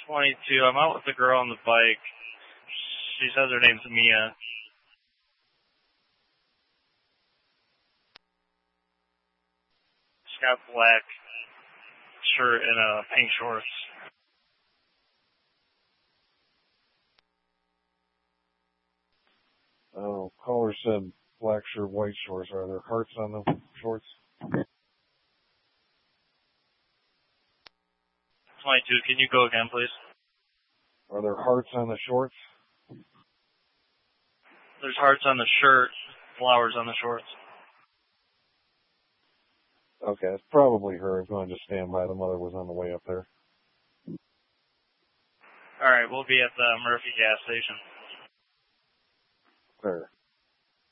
22. I'm out with the girl on the bike. She says her name's Mia. She's got black shirt and pink shorts. Oh, caller said black shirt, white shorts. Are there hearts on the shorts? 22, can you go again, please? Are there hearts on the shorts? There's hearts on the shirt, flowers on the shorts. Okay, it's probably her. If you want to just stand by, the mother was on the way up there. Alright, we'll be at the Murphy gas station. Fair.